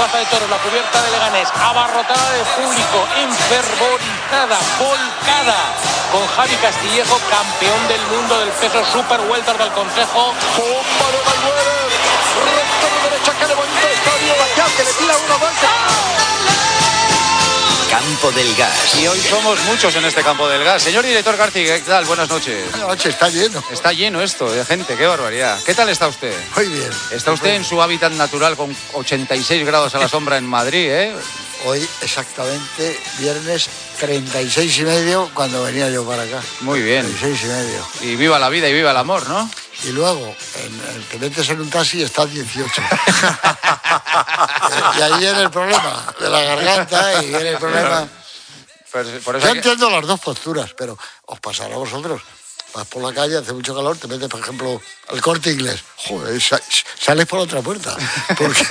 Plaza de Toros, la cubierta de Leganés, abarrotada de público, enfervorizada, volcada, con Javi Castillejo, campeón del mundo del peso super welter del Consejo. ¡Bomba de Mayweather! ¡Recto de derecha que levanta el estadio! ¡Vaya, que le tira uno más! Campo del Gas. Y hoy somos muchos en este Campo del Gas. Señor director García, ¿qué tal? Buenas noches. Buenas noches, está lleno. Está lleno esto de gente, qué barbaridad. ¿Qué tal está usted? Muy bien. Está usted en su hábitat natural con 86 grados a la sombra en Madrid, ¿eh? Hoy exactamente viernes 36,5 cuando venía yo para acá. Muy bien. 36,5. Y viva la vida y viva el amor, ¿no? Y luego, te metes en un taxi y está 18. Y ahí viene el problema de la garganta y viene el problema. Por eso Yo entiendo las dos posturas, pero os pasará a vosotros. Vas por la calle, hace mucho calor, te metes, por ejemplo, al Corte Inglés. Joder, sales por la otra puerta. Porque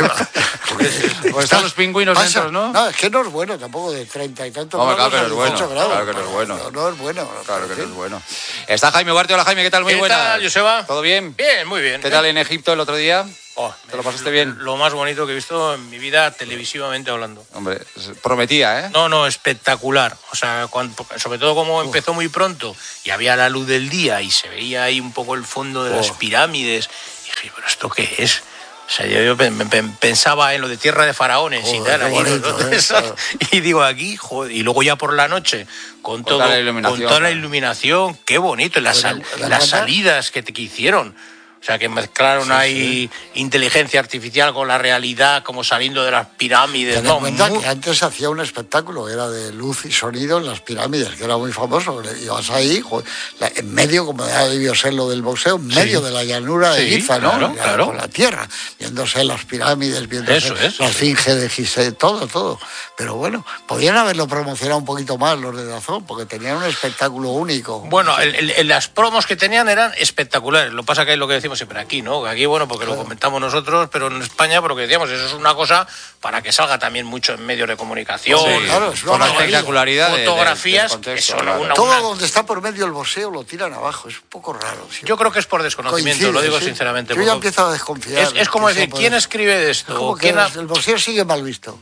pues están los pingüinos dentro, ¿no? No, es que no es bueno tampoco, de 30 y tantos grados. Claro que no es bueno. Grados. Claro que no es bueno. No es bueno. Claro que no es bueno. Está Jaime Ugarte. Hola, Jaime, ¿qué tal? Muy buena. ¿Qué tal, Joseba? ¿Todo bien? Bien, muy bien. ¿Qué tal en Egipto el otro día? ¿Te lo pasaste bien? Lo más bonito que he visto en mi vida televisivamente hablando. Hombre, prometía, ¿eh? No, espectacular. O sea, sobre todo como empezó muy pronto y había la luz del día y se veía ahí un poco el fondo de las pirámides. Y dije, ¿pero esto qué es? O sea, yo pensaba en lo de Tierra de Faraones y tal. Bonito, Claro. Y digo, aquí, joder, y luego ya por la noche, con toda la iluminación, qué bonito, las salidas que hicieron. O sea, que mezclaron ahí inteligencia artificial con la realidad, como saliendo de las pirámides. Ten en cuenta que antes se hacía un espectáculo, era de luz y sonido en las pirámides, que era muy famoso. Ibas ahí, joder, en medio, como debió ser lo del boxeo, en medio de la llanura de Giza, ¿no? Claro. Con la tierra, viéndose las pirámides, viéndose la esfinge de Gizeh, todo. Pero bueno, podían haberlo promocionado un poquito más los de Dazón, porque tenían un espectáculo único. Bueno, las promos que tenían eran espectaculares. Lo que pasa que es lo que decimos siempre aquí, ¿no? Aquí, bueno, porque lo comentamos nosotros, pero en España, porque decíamos, eso es una cosa para que salga también mucho en medios de comunicación. Sí, claro, es con la espectacularidad fotografías, del contexto, todo donde está por medio el boxeo lo tiran abajo, es un poco raro. ¿Sí? Yo creo que es por desconocimiento, lo digo sinceramente. Yo ya empiezo a desconfiar. Es como decir, ¿quién escribe de esto? Como que el boxeo sigue mal visto.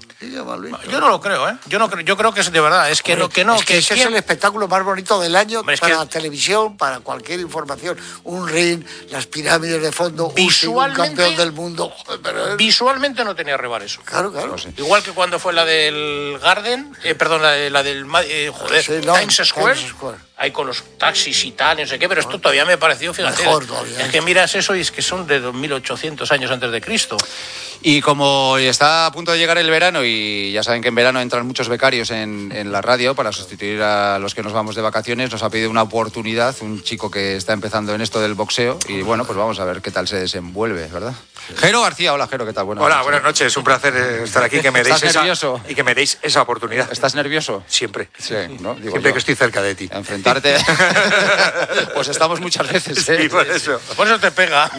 Yo no lo creo, ¿eh? Yo creo que es de verdad, es que ese es el espectáculo más bonito del año para la televisión, para cualquier información. Un ring, las pirámides de fondo, un campeón del mundo. Visualmente no tenía rival eso. Claro. Igual que cuando fue la del Garden, la del Times Square. Ahí con los taxis y tal, no sé qué, pero esto todavía me pareció, fíjate. Mejor todavía. Es que miras eso y es que son de 2800 años antes de Cristo. Y como está a punto de llegar el verano, y ya saben que en verano entran muchos becarios en la radio para sustituir a los que nos vamos de vacaciones, nos ha pedido una oportunidad un chico que está empezando en esto del boxeo y bueno, pues vamos a ver qué tal se desenvuelve, ¿verdad? Jero García, hola Jero, ¿qué tal? Buenas noches, es un placer estar aquí, que me deis nervioso? Y que me deis esa oportunidad. ¿Estás nervioso? Siempre. Sí, ¿no? Digo siempre yo. que estoy cerca de ti. Enfrentarte, pues estamos muchas veces, ¿eh? Sí, por eso te pega.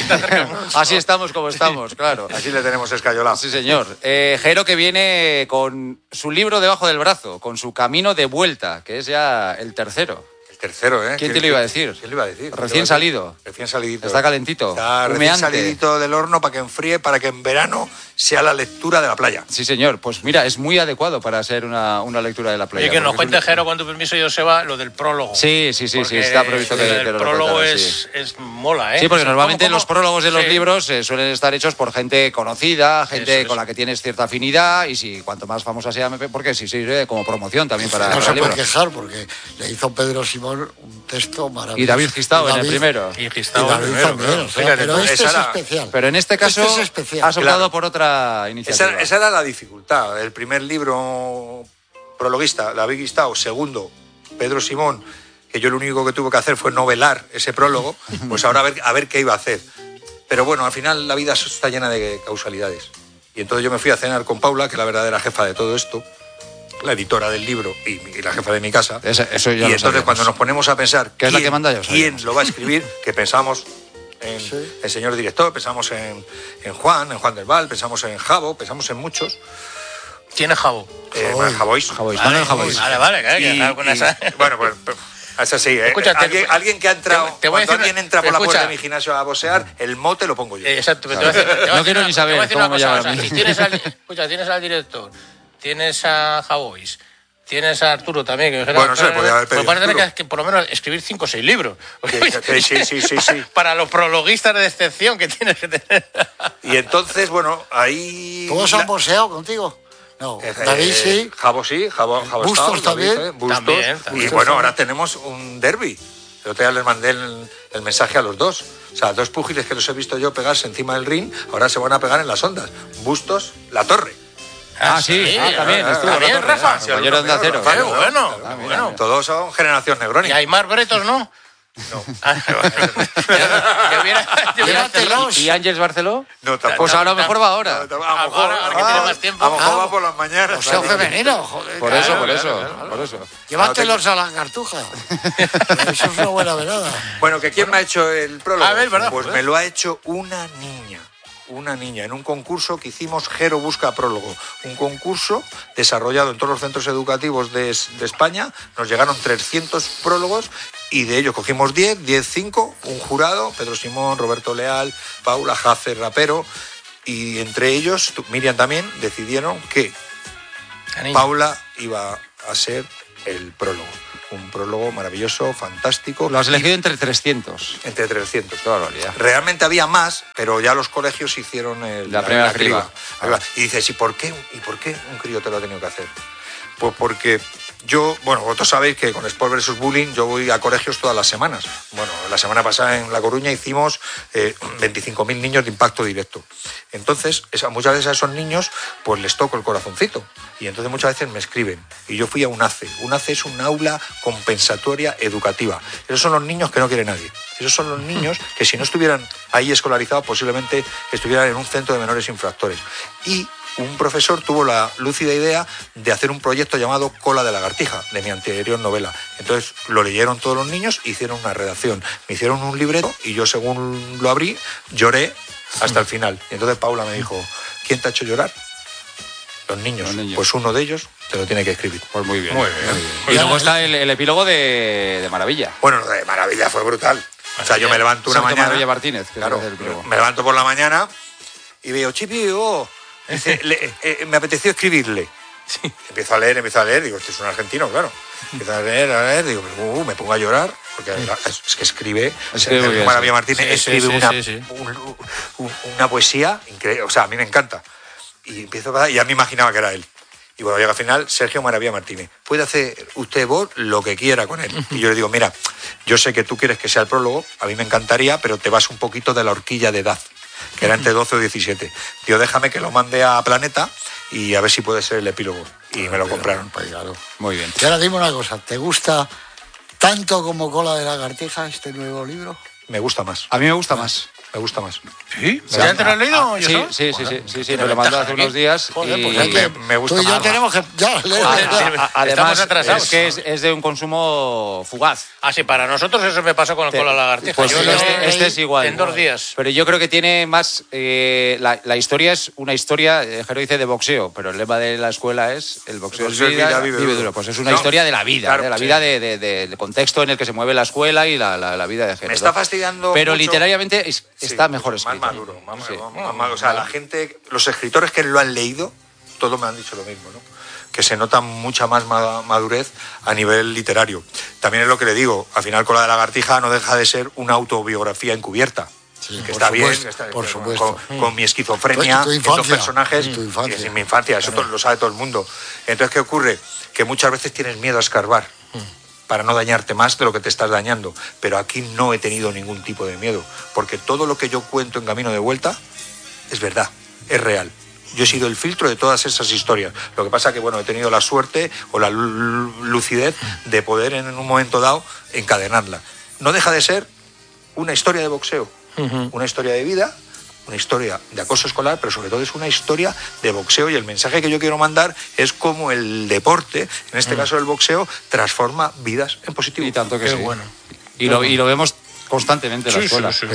Así estamos como estamos, claro. Así le tenemos escayolado. Sí, señor. Jero, que viene con su libro debajo del brazo, con su camino de vuelta, que es ya el tercero. Tercero, ¿eh? ¿Quién te lo iba a decir? ¿Quién lo iba a decir? Recién salido. Recién salidito. Está calentito. Está recién salidito del horno para que enfríe, para que en verano sea la lectura de la playa. Sí, señor. Pues mira, es muy adecuado para ser una lectura de la playa. Oye, que nos cuente, Jero, con tu permiso, Joseba, lo del prólogo. Sí, está previsto que el lo prólogo es mola, ¿eh? Sí, porque normalmente los prólogos de los libros suelen estar hechos por gente conocida, gente con la que tienes cierta afinidad, y si cuanto más famosa sea, porque sí sirve como promoción también para no el se libro. puede quejar, porque le hizo Pedro Simón un texto maravilloso. Y David Gistao en el primero. Y Gistao David también, pero este es especial. Pero en este caso es especial. has optado por otra iniciativa. Esa era la dificultad. El primer libro prologuista, David Gistao. Segundo, Pedro Simón, que yo lo único que tuve que hacer fue novelar ese prólogo. Pues ahora a ver qué iba a hacer. Pero bueno, al final la vida está llena de causalidades. Y entonces yo me fui a cenar con Paula, que es la verdadera jefa de todo esto, la editora del libro y la jefa de mi casa. Eso ya y entonces cuando nos ponemos a pensar ¿qué es la que manda yo? ¿Quién lo va a escribir? Que pensamos en el señor director, pensamos en Juan del Val, pensamos en Javo, pensamos en muchos. ¿Quién es Javo? Javois. Manuel Javois. Vale, claro. Bueno, pues Es así, Escucha, alguien que ha entrado, cuando alguien entra por la puerta de mi gimnasio a boxear, el mote lo pongo yo. Exacto. No quiero ni saber cómo me llaman a mí. Tienes al director, tienes a Javois, tienes a Arturo también. Que bueno, se le podía haber pedido. Pues parece que por lo menos escribir 5 o 6 libros. Sí. Para los prologuistas de excepción que tienes que tener. Y entonces, bueno, ahí... ¿Todos han boxeado contigo? No, David sí. Javo sí, Javo Bustos también. Bustos. También. Y bueno, ahora tenemos un derbi. El otro día les mandé el mensaje a los dos. O sea, 2 púgiles que los he visto yo pegarse encima del ring, ahora se van a pegar en las ondas. Bustos, La Torre. Sí, también. También, Rafa. Compañero de Onda Cero. Qué bueno. Todos son generación Negroni. Y Aymar Bretos, ¿no? No. ¿Y Ángeles Barceló? No, tampoco. Pues a lo mejor va ahora. A lo mejor, ahora que tiene más tiempo. a lo mejor va por las mañanas. Boxeo femenino, joder. Por eso. Llévatelos a la cartuja. Eso es una buena velada. Bueno, ¿que quién me ha hecho el prólogo? A ver, ¿verdad? Pues me lo ha hecho una niña, en un concurso que hicimos Jero Busca Prólogo, un concurso desarrollado en todos los centros educativos de España. Nos llegaron 300 prólogos y de ellos cogimos 10, 5, un jurado, Pedro Simón, Roberto Leal, Paula Jace, rapero, y entre ellos, Miriam también, decidieron que Paula iba a ser el prólogo. Un prólogo maravilloso, fantástico. Lo has elegido entre 300. Entre 300. Qué barbaridad. Realmente había más, pero ya los colegios hicieron la primera criba. Y dices, ¿y por qué un crío te lo ha tenido que hacer? Pues porque yo, bueno, vosotros sabéis que con Sport vs Bullying yo voy a colegios todas las semanas. Bueno, la semana pasada en La Coruña hicimos 25.000 niños de impacto directo. Entonces, muchas veces a esos niños pues les toco el corazoncito. Y entonces muchas veces me escriben. Y yo fui a un ACE. Un ACE es un aula compensatoria educativa. Esos son los niños que no quiere nadie. Esos son los niños que si no estuvieran ahí escolarizados posiblemente estuvieran en un centro de menores infractores. Y un profesor tuvo la lúcida idea de hacer un proyecto llamado Cola de lagartija, de mi anterior novela. Entonces lo leyeron todos los niños, hicieron una redacción, me hicieron un libreto y yo según lo abrí lloré hasta el final. Y entonces Paula me dijo, ¿quién te ha hecho llorar? Los niños. Pues uno de ellos te lo tiene que escribir. Pues muy bien. Y luego está el epílogo de Maravilla. Bueno, de Maravilla fue brutal. O sea, yo me levanto una mañana. Maravilla Martínez, que claro, me levanto por la mañana y veo, Chipi, dice, me apeteció escribirle. Sí. Empiezo a leer, digo, este es un argentino, claro. Empiezo a leer, digo, me pongo a llorar, porque es que escribe Maravilla Martínez, escribe una poesía increíble, o sea, a mí me encanta. Y ya me imaginaba que era él. Y bueno, llega al final Sergio Maravilla Martínez. Puede hacer usted vos lo que quiera con él. Y yo le digo, mira, yo sé que tú quieres que sea el prólogo, a mí me encantaría, pero te vas un poquito de la horquilla de edad, que era entre 12 o 17. Tío, déjame que lo mande a Planeta y a ver si puede ser el epílogo. Y me lo compraron. Claro. Muy bien. Y ahora dime una cosa, ¿te gusta tanto como Cola de lagartija este nuevo libro? Me gusta más. A mí me gusta más. Me gusta más. ¿Sí? ¿Ya te lo has leído? Sí, me lo mandó hace unos días. Joder, y pues me gusta tú y yo más. tenemos que ya leer. Además, atrasados. es que es de un consumo fugaz. Ah, sí, para nosotros eso me pasó con el Cola de lagartija. Pues este es igual. En 2 días. Pero yo creo que tiene más... la historia es una historia, Jero dice, de boxeo, pero el lema de la escuela es el boxeo es vida, vive duro. Pues es una historia de la vida, claro, de la vida del contexto en el que se mueve la escuela y la vida de Jero. Me está fastidiando pero mucho. Literariamente está mejor escrito. Más maduro, más maduro. O sea, la gente, los escritores que lo han leído, todos me han dicho lo mismo, ¿no? Que se nota mucha más madurez a nivel literario. También es lo que le digo, al final Cola de lagartija no deja de ser una autobiografía encubierta. Sí, que está bien, por supuesto. Con mi esquizofrenia, estos personajes, en mi infancia, eso lo sabe todo el mundo. Entonces, ¿qué ocurre? Que muchas veces tienes miedo a escarbar para no dañarte más de lo que te estás dañando. Pero aquí no he tenido ningún tipo de miedo, porque todo lo que yo cuento en Camino de Vuelta es verdad, es real. Yo he sido el filtro de todas esas historias. Lo que pasa es que, bueno, he tenido la suerte o la lucidez de poder en un momento dado encadenarla. No deja de ser una historia de boxeo, una historia de vida, una historia de acoso escolar, pero sobre todo es una historia de boxeo, y el mensaje que yo quiero mandar es cómo el deporte, en este caso el boxeo, transforma vidas en positivo. Y tanto que Qué sí. bueno. Y lo vemos constantemente en la escuela. Sí,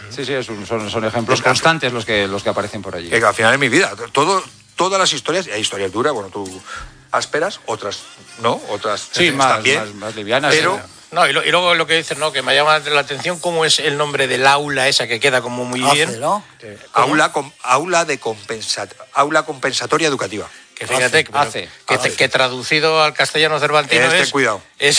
son ejemplos constantes los que aparecen por allí. Que al final en mi vida, todas las historias, y hay historias duras, bueno, tú ásperas, otras no, otras sí, también, más livianas. pero No, y luego lo que dices, ¿no? Que me llama la atención cómo es el nombre del aula esa que queda como muy bien. ¿No? Aula compensatoria educativa. Que fíjate, que traducido al castellano cervantino es... cuidado.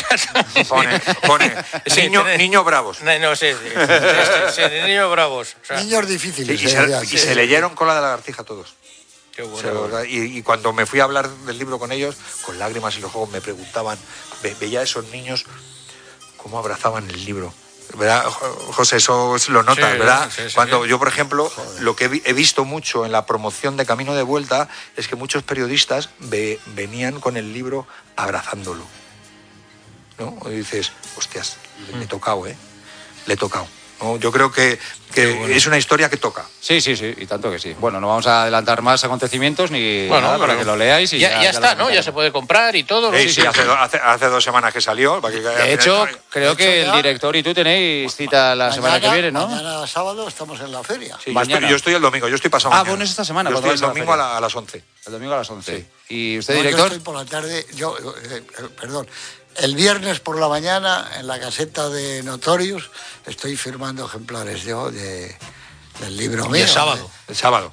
Pone niños bravos. No, sí, niños bravos. O sea, niños difíciles. Y se leyeron Cola de lagartija todos. Qué bueno. Y cuando me fui a hablar del libro con ellos, con lágrimas en los ojos me preguntaban, veía a esos niños cómo abrazaban el libro. ¿Verdad, José? Eso lo notas, sí, ¿verdad? Sí, cuando yo, por ejemplo, lo que he visto mucho en la promoción de Camino de Vuelta es que muchos periodistas venían con el libro abrazándolo, ¿no? Y dices, hostias, le he tocado, ¿eh? Le he tocado. ¿No? Yo creo que es una historia que toca. Sí, y tanto que sí. Bueno, no vamos a adelantar más acontecimientos ni nada para que lo leáis. Y ya está, ¿no? Ya se puede comprar y todo. Sí, hace 2 semanas que salió. De hecho, creo que el director y tú tenéis cita la semana que viene, ¿no? Mañana sábado estamos en la feria. Sí, yo estoy el domingo, yo estoy pasado mañana. Bueno, es esta semana. Yo estoy el domingo a las 11. El domingo a las 11. Sí. ¿Y usted, director? Yo estoy por la tarde, perdón. El viernes por la mañana, en la caseta de Notorious, estoy firmando ejemplares del libro mío. ¿Y el sábado? El sábado.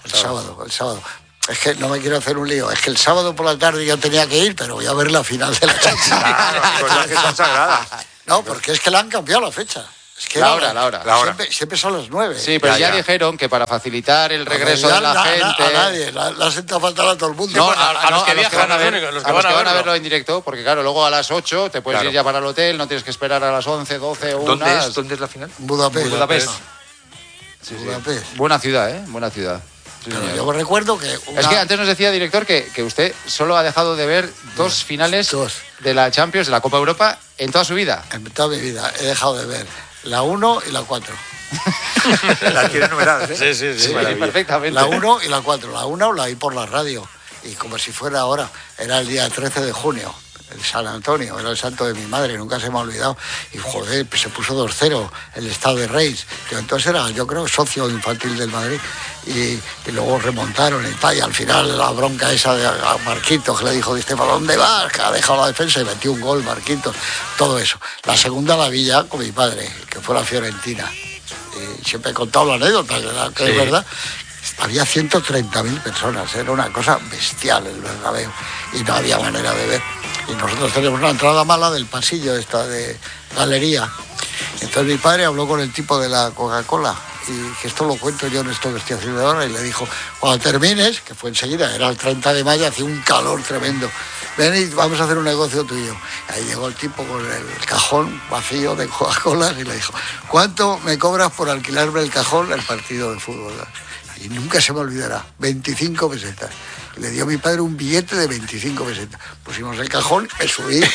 Es que no me quiero hacer un lío. Es que el sábado por la tarde yo tenía que ir, pero voy a ver la final de la Champions. Claro, cosas que están sagradas. No, porque es que le han cambiado la fecha. Es que la hora. Siempre son las 9. Sí, pero ya dijeron que para facilitar el regreso de la gente... A nadie, la senta faltar a todo el mundo. No, a los que viajan, a los que van a verlo en directo, porque claro, luego a las 8 te puedes ir ya para el hotel, no tienes que esperar a las 11, 12 o 1. ¿Dónde es la final? Budapest. Sí. Buena ciudad, ¿eh? Buena ciudad. Sí, pero yo recuerdo que... Es que antes nos decía, director, que usted solo ha dejado de ver 2 finales de la Champions, de la Copa Europa, en toda su vida. En toda mi vida he dejado de ver la 1 y la 4. Las tiene numeradas, ¿eh? Sí, perfectamente. La 1 y la 4. La 1 la vi por la radio. Y como si fuera ahora, era el día 13 de junio. El San Antonio, era el santo de mi madre, nunca se me ha olvidado. Y joder, se puso 2-0 el Estado de Reis, que entonces era, yo creo, socio infantil del Madrid. Y luego remontaron y tal, y al final la bronca esa de a Marquitos, que le dijo, ¿para dónde vas? Que ha dejado la defensa y metió un gol, Marquitos, todo eso. La segunda la vi ya con mi padre, que fue la Fiorentina. Y siempre he contado la anécdota, que es verdad. Había 130.000 personas, era una cosa bestial el Bernabéu, y no había manera de ver. Y nosotros tenemos una entrada mala del pasillo esta de galería. Entonces mi padre habló con el tipo de la Coca-Cola, y que esto lo cuento yo en esto que estoy haciendo ahora, y le dijo, cuando termines, que fue enseguida, era el 30 de mayo, hacía un calor tremendo, ven y vamos a hacer un negocio tuyo. Ahí llegó el tipo con el cajón vacío de Coca-Cola y le dijo, ¿cuánto me cobras por alquilarme el cajón el partido de fútbol? Y nunca se me olvidará, 25 pesetas. Le dio a mi padre un billete de 25 pesetas. Pusimos el cajón, me subí. Y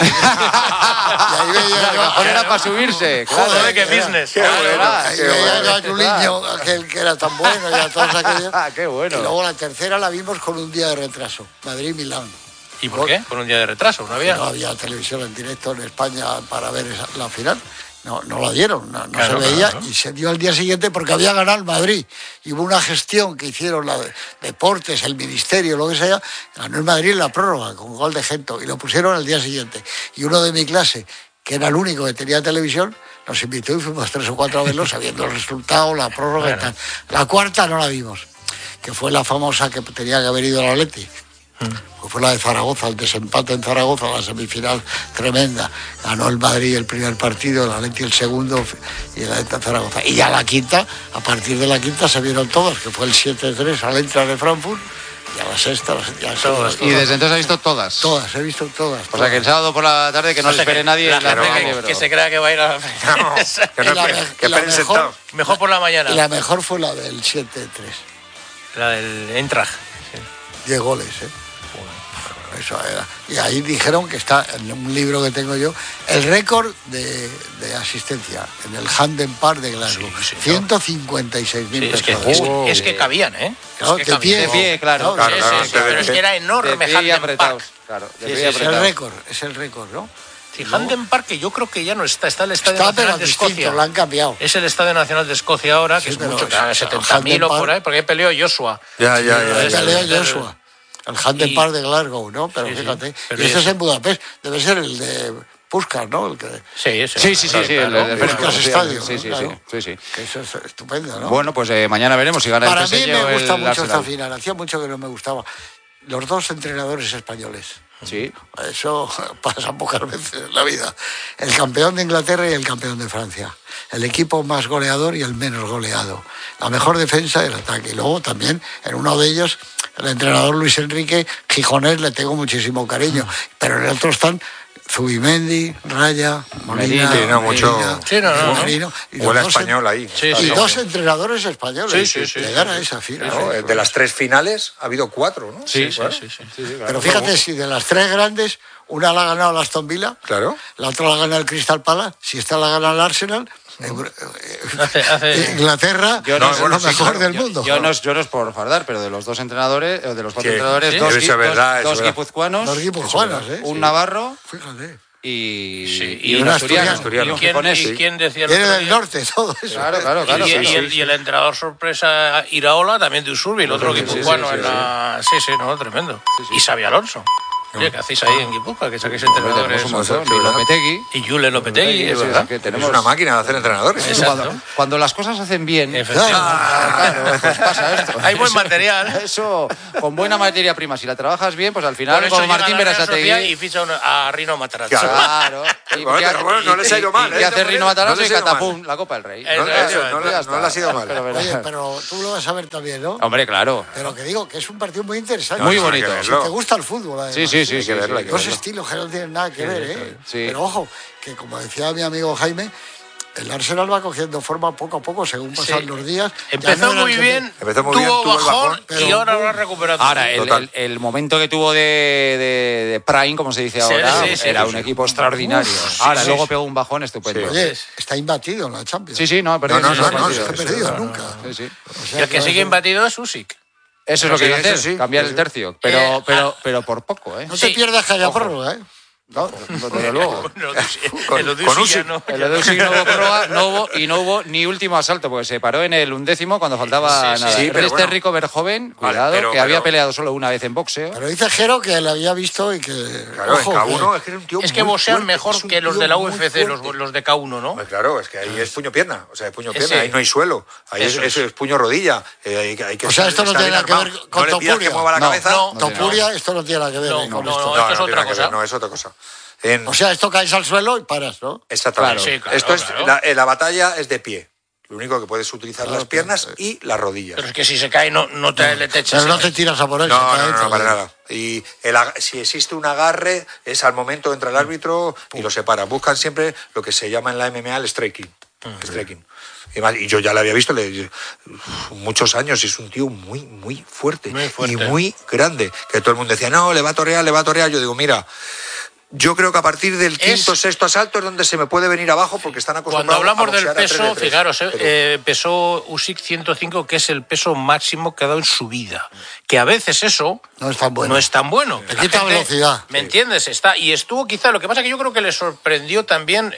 ahí veía el cajón era para subirse. Joder, qué business. Qué bueno. Ahí veía a Juliño, aquel que era tan bueno, y a todos aquellos. Qué bueno. Y luego la tercera la vimos con un día de retraso. Madrid-Milán. ¿Y por qué? ¿Con un día de retraso? No había televisión en directo en España para ver la final. No la dieron, no claro, se veía, claro. Y se dio al día siguiente porque había ganado el Madrid. Y hubo una gestión que hicieron la de Deportes, el Ministerio, lo que sea, ganó el Madrid en la prórroga con gol de Gento y lo pusieron al día siguiente. Y uno de mi clase, que era el único que tenía televisión, nos invitó y fuimos 3 o 4 a verlo, sabiendo el resultado, la prórroga y tal. La cuarta no la vimos, que fue la famosa que tenía que haber ido al Atleti. Pues fue la de Zaragoza, el desempate en Zaragoza, la semifinal tremenda. Ganó el Madrid el primer partido, el Atleti el segundo y el Atleti Zaragoza. Y ya la quinta, a partir de la quinta se vieron todas, que fue el 7-3 al Eintracht de Frankfurt, y a la sexta, todas. Y desde entonces ha visto todas. Todas, he visto todas. O sea que el sábado por la tarde que no le espere nadie. Que se crea que va a ir a la mejor por la mañana. Y la mejor fue la del 7-3. La del Eintracht. 10 goles, Eso era. Y ahí dijeron que está en un libro que tengo yo el récord de asistencia en el Hampden Park de Glasgow. 156.000 personas. Es que cabían, Claro, es que de pie, claro. Pero es que era enorme Hampden Park. Claro, es el récord, ¿no? Sí, Hampden Park, que yo creo que ya no está el Estadio Nacional de Escocia. Lo han cambiado. Es el Estadio Nacional de Escocia ahora, que es mucho, 70.000 o por ahí, porque ahí peleó Joshua. Ya. Peleó Joshua. El Hampden Park de Glasgow, ¿no? Pero fíjate. Y ese es en Budapest. Debe ser el de Puskás, ¿no? El que... Sí, el de Puskás Estadio. Sí. Que eso es estupendo, ¿no? Bueno, pues mañana veremos si gana el PSG. Para mí me gusta mucho Arsenal. esta final. Hacía mucho que no me gustaba. Los dos entrenadores españoles. Sí. Eso pasa pocas veces en la vida. El campeón de Inglaterra y el campeón de Francia. El equipo más goleador y el menos goleado. La mejor defensa y el ataque. Y luego también, en uno de ellos, el entrenador Luis Enrique Gijonés, le tengo muchísimo cariño. Pero en el otro están Zubimendi, Raya, Molina, Merino, huele español ahí. Y dos entrenadores españoles le dan a esa final. No, de las 3 finales ha habido 4, ¿no? Sí. Pero fíjate, si de las 3 grandes, una la ha ganado el Aston Villa, claro, la otra la gana el Crystal Palace, si esta la gana el Arsenal, Inglaterra es lo mejor del mundo. Yo no es por fardar, pero de los dos entrenadores, de los 4 entrenadores, dos guipuzcoanos, un navarro, fíjate, y un asturiano. ¿Y quién decía? Viene del norte, todo eso. Claro. Y el entrenador sorpresa Iraola, también de Usurbi, el otro guipuzcoano en la... tremendo. Y Xabi Alonso. Oye, ¿qué hacéis ahí en Guipúzcoa? Que saquéis entrenadores. Y Lopetegui. Y Julen Lopetegui, es verdad. Que tenemos una máquina de hacer entrenadores. Cuando las cosas se hacen bien, claro, pues pasa esto. Hay buen material. Eso, con buena materia prima, si la trabajas bien, pues al final como Martín Berasategui y ficha a Rino Matarazzo. Claro. Bueno, no les ha ido mal. ¿Qué hace Rino Matarazzo? Y catapum, la Copa del Rey. No le ha sido mal. Oye, pero tú lo vas a ver también, ¿no? Hombre, claro. Pero que digo que es un partido muy interesante. Muy bonito. Si te gusta el fútbol, además. Sí. Dos estilos que no tienen nada que ver, ¿eh? Sí. Pero ojo, que como decía mi amigo Jaime, el Arsenal va cogiendo forma poco a poco según pasan los días. Empezó muy bien, tuvo bajón y ahora lo ha recuperado. Ahora, el momento que tuvo de Prime, como se dice ahora, era un equipo extraordinario. Ahora, luego pegó un bajón estupendo. Oye, está imbatido en la Champions. Sí, no ha perdido. No se ha perdido nunca. Sí. O sea, el que sigue imbatido es Usyk. Eso es lo que iba a hacer, cambiar el tercio. Pero por poco, ¿eh? No te pierdas que haya prórroga, ¿eh? No, desde luego. Con Usyk no. El de Usyk no hubo prórroga, no hubo ni último asalto, porque se paró en el 11º cuando faltaba nada. Este Rico Verjoven, cuidado, que había peleado solo una vez en boxeo. Pero dice Jero que le había visto y que... Claro, en K1 es que era un tío es que boxean mejor que los de la UFC, los de K1, ¿no? Pues claro, es que ahí es puño-pierna, ahí no hay suelo, ahí es puño-rodilla. O sea, esto no tiene nada que ver con Topuria. No le pidas que mueva la cabeza. Topuria, esto no tiene nada que ver con esto. No, esto es otra cosa. No, es otra cosa. O sea, esto caes al suelo y paras, ¿no? Exactamente. Claro, esto es la batalla es de pie. Lo único que puedes utilizar las piernas y las rodillas. Pero es que si se cae no te echas. Pero no te tiras a por él. No, para nada. Y si existe un agarre, es al momento entra el árbitro y lo separa. Buscan siempre lo que se llama en la MMA el striking. Y yo ya lo había visto muchos años y es un tío muy fuerte y muy grande. Que todo el mundo decía, no, le va a torear. Yo digo, mira... Yo creo que a partir del quinto, sexto asalto es donde se me puede venir abajo porque están acostumbrados a boxear. Cuando hablamos del peso, fijaros, pesó Usyk 105, que es el peso máximo que ha dado en su vida. Que a veces eso no es tan bueno. Te quita velocidad. ¿Me entiendes? Y estuvo quizá, lo que pasa que yo creo que le sorprendió también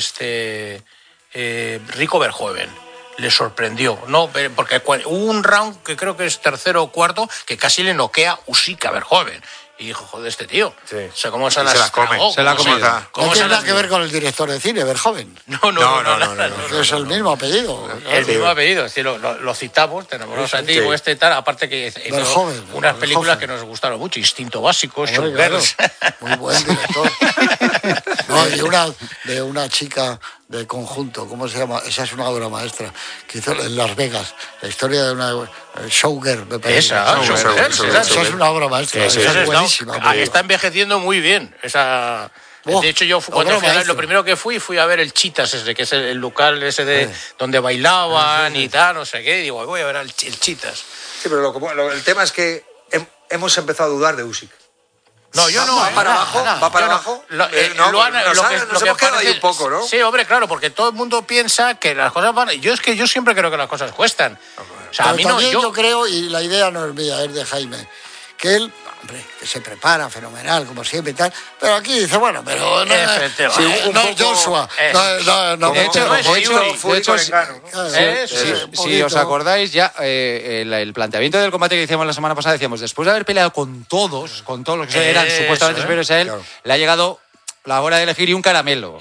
Rico Verjoven. Le sorprendió, ¿no? Porque hubo un round que creo que es tercero o cuarto que casi le noquea Usyk a Verjoven. Y dijo, joder, este tío. Sí. O sea, ¿cómo se la come? Se la come. No tiene nada que ver con el director de cine, Verjoven. No. Es el mismo apellido. El mismo apellido. Es decir, lo citamos, tenemos antiguo y tal. Aparte que hizo unas películas que nos gustaron mucho. Instinto Básico, Showgirls. Muy buen director. Y de una chica de conjunto, ¿cómo se llama? Esa es una obra maestra que hizo en Las Vegas, la historia de una showgirl, me parece. Esa es una obra maestra, esa es buenísima. Está envejeciendo muy bien. De hecho, yo cuando lo primero que fui a ver el Chitas ese, que es el local ese de donde bailaban y tal, no sé qué, y digo, voy a ver el Chitas. Sí, pero el tema es que hemos empezado a dudar de Usyk. No, yo no. ¿Va para abajo? Nos hemos quedado ahí un poco, ¿no? Sí, hombre, claro, porque todo el mundo piensa que las cosas van... Yo siempre creo que las cosas cuestan. O sea, a mí yo creo, y la idea no es mía, es de Jaime, que él, hombre, que se prepara fenomenal, como siempre y tal, pero aquí dice, bueno, pero no es Joshua. Si os acordáis, ya el planteamiento del combate que hicimos la semana pasada, decíamos, después de haber peleado con todos los que eran supuestamente superiores a él, le ha llegado La hora de elegir y un caramelo.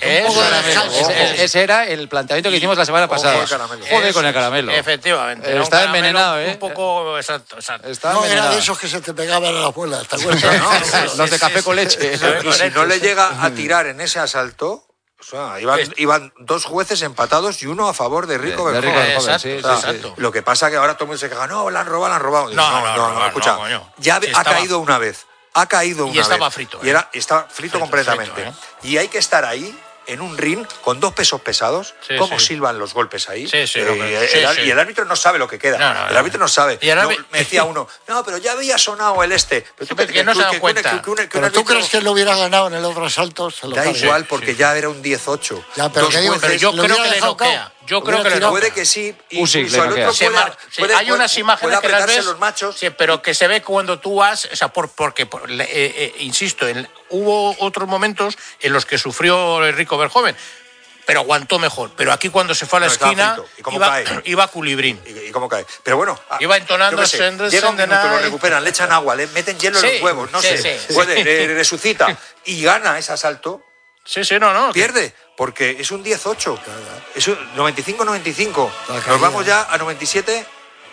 Ese era el planteamiento que hicimos la semana pasada. Joder con el caramelo. Efectivamente. Está envenenado, Un poco, exacto. No, era de esos que se te pegaban a la abuela, ¿te acuerdas? Los de café con leche. Y si no le llega a tirar en ese asalto... O sea, iban 2 jueces empatados y uno a favor de Rico Verhoeven. Exacto. Lo que pasa que ahora todo el mundo se queja, no, la han robado. No, escucha, ya ha caído una vez. Y estaba frito. Y estaba frito completamente. Frito. Y hay que estar ahí, en un ring, con 2 pesos pesados, cómo silban los golpes ahí. Y el árbitro no sabe lo que queda. El árbitro no sabe. Me decía uno, no, pero ya había sonado el este. Pero tú que no se dan cuenta. Pero tú crees que lo hubiera ganado en el otro asalto. Da igual, porque ya era un 10-8. Pero yo creo que le noquea. Yo creo que le puede que sí. Incluso el otro hay unas imágenes que las ves, los machos. Sí, pero que se ve cuando tú vas, o sea, porque insisto, hubo otros momentos en los que sufrió Rico Verhoeven, pero aguantó mejor. Pero aquí cuando se fue a la esquina iba culibrín. ¿Y cómo cae? Pero bueno, iba entonando. Llega un minuto, lo recuperan, le echan agua, le meten hielo en los huevos, resucita y gana ese asalto. No. Pierde, porque es un 10-8. Es un 95-95. Nos vamos ya a 97-96,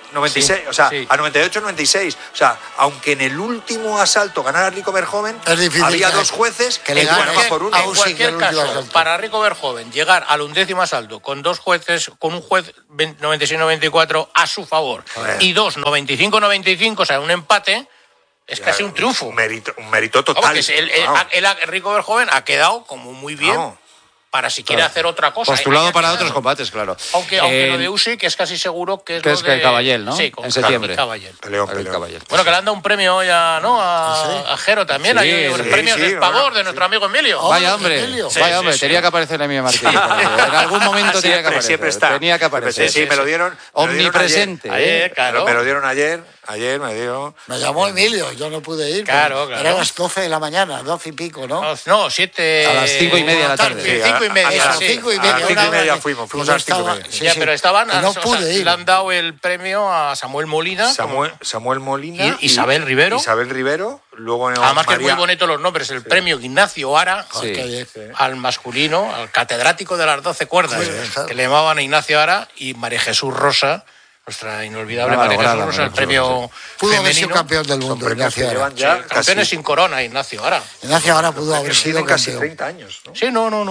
a 98-96. O sea, aunque en el último asalto ganara Rico Verhoeven, había 2 jueces que le ganan por uno. En cualquier caso, para Rico Verhoeven llegar al 11º asalto con 2 jueces, con un juez 96-94 a su favor y 2 95-95, o sea, un empate. Es casi un triunfo. Un mérito total. Rico Verhoeven ha quedado como muy bien para si quiere hacer otra cosa. Postulado para otros combates, claro. Aunque lo de Usyk es casi seguro que es lo de... Caballel, ¿no? Sí, en septiembre. Peleón. Bueno, que le han dado un premio ya, ¿no? A Jero también. Hay el premio de Spavor de nuestro amigo Emilio. Vaya hombre, tenía que aparecer Emilio Martín. En algún momento tenía que aparecer. Siempre está. Tenía que aparecer. Sí, me lo dieron. Omnipresente. Claro. Me lo dieron ayer me dio... Me llamó Emilio, yo no pude ir. Claro. Era a las 12 de la mañana, 12 y pico, ¿no? No, 7... A las 5:30 de la tarde. 5:30. A las 5:30. A las 5:30 fuimos a las 5:30. Pero estaban... No pude ir. Le han dado el premio a Samuel Molina. Samuel Molina. Isabel Rivero. Luego además que es muy bonito los nombres. El premio Ignacio Ara, al masculino, al catedrático de las 12 cuerdas, que le llamaban a Ignacio Ara, y María Jesús Rosa, nuestra inolvidable María Jesús Rosa, el premio pudo femenino. haber sido campeón del mundo, Ignacio Ara. Campeones sin corona, Ignacio Ara. Ignacio Ara pudo haber sido casi 30 años, ¿no? Sí, no.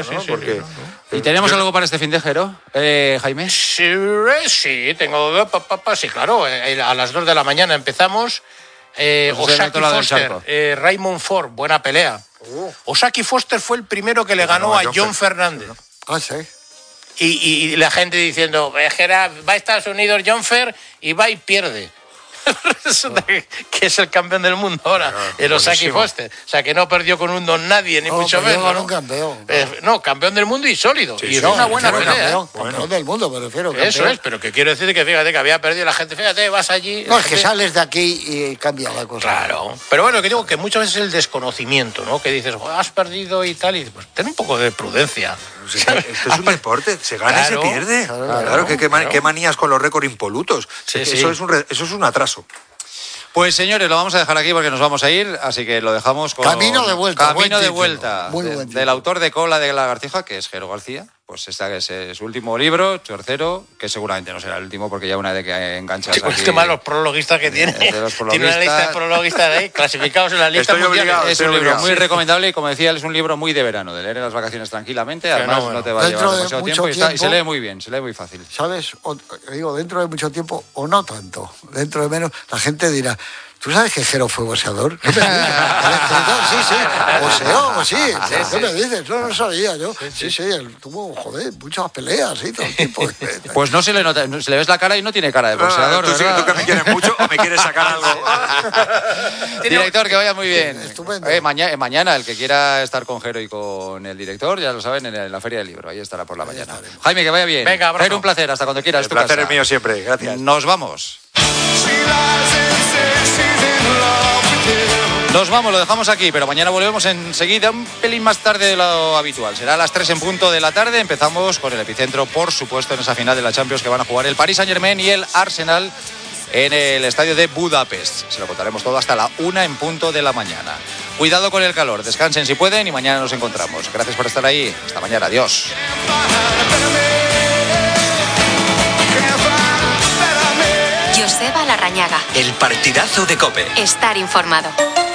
¿Y tenemos algo para este fin de Jero, Jaime? Sí, tengo... Sí, claro, a las 2 de la mañana empezamos. Osaki Foster, Raymond Ford, buena pelea. Osaki Foster fue el primero que le ganó a John Fernández. Sí. Y la gente diciendo, va a Estados Unidos John Fer y va y pierde. Resulta que es el campeón del mundo ahora, el Osaki Foster. O sea, que no perdió con un don nadie, ni mucho menos. No, un campeón. Campeón del mundo y sólido. Y es una buena pelea. Campeón del mundo, me refiero. Eso es, pero que quiero decir que fíjate que había perdido la gente. Fíjate, vas allí. No, es que sales de aquí y cambia la cosa. Claro. Pero bueno, que digo que muchas veces el desconocimiento, ¿no? Que dices, has perdido y tal, y pues ten un poco de prudencia. Esto es un deporte, se gana y se pierde. Claro, qué manías con los récords impolutos. Eso es un atraso. Pues señores, lo vamos a dejar aquí porque nos vamos a ir, así que lo dejamos con... Camino de vuelta. Del autor de Cola de la Lagartija, que es Jero García. Pues este es su último libro, tercero, que seguramente no será el último porque ya una vez que enganchas aquí... Es que más los prologuistas que tiene. Tiene una lista de prologuistas ahí, clasificados en la lista mundial. Es un libro muy recomendable y, como decía, es un libro muy de verano, de leer en las vacaciones tranquilamente. Además, no te va a llevar demasiado tiempo y se lee muy bien, se lee muy fácil. ¿Sabes? Digo, dentro de mucho tiempo, o no tanto, dentro de menos, la gente dirá... ¿Tú sabes que Jero fue boxeador? ¿Qué me dices? Sí. Boxeó, sí. ¿Qué me dices? No sabía yo. Sí, él tuvo, muchas peleas y todo el tiempo. Pues no se le nota, se le ves la cara y no tiene cara de boxeador, ¿Tú que me quieres mucho o me quieres sacar algo? Director, que vaya muy bien. Estupendo. Mañana, el que quiera estar con Jero y con el director, ya lo saben, en la Feria del Libro. Ahí estará por la mañana. Jaime, que vaya bien. Venga, abrazo. Jero, un placer. Hasta cuando quieras. El placer es mío siempre. Gracias. Nos vamos. Nos vamos, lo dejamos aquí, pero mañana volvemos enseguida, un pelín más tarde de lo habitual. Será a las 3 en punto de la tarde. Empezamos con el epicentro, por supuesto, en esa final de la Champions que van a jugar el Paris Saint-Germain y el Arsenal en el estadio de Budapest. Se lo contaremos todo hasta la 1 en punto de la mañana. Cuidado con el calor, descansen si pueden y mañana nos encontramos. Gracias por estar ahí. Hasta mañana, adiós. Joseba Larrañaga. El partidazo de COPE. Estar informado.